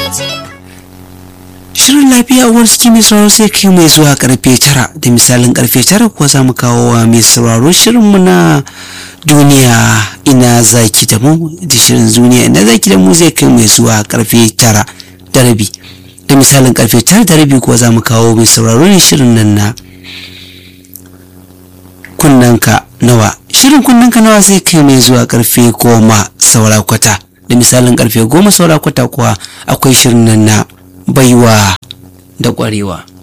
Shirin lafiya uwar ciki mai sauraro sai kai mai zuwa karfe 9 da misalin karfe 9 kuwa za mu kawo wa mai sauraro shirinmu na duniya ina zaki da mu da shirin duniya ina zaki da mu zai kai mai zuwa karfe 9 da rabi da misalin karfe 9 da rabi kuwa za mu kawo mai sauraro ne shirin nan na kunnanka nawa. Shirin kunnanka nawa zai kai mai zuwa karfe 10 saura kwata da misalin karfe 10 saura kwata kuwa akwai shirin nan na baiwa da ƙwarewa.